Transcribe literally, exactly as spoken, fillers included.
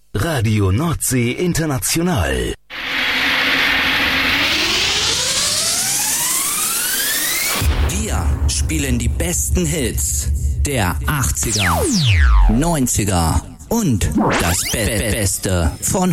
Radio Nordsee International. Wir spielen die besten Hits der achtziger, neunziger und das Be- Beste von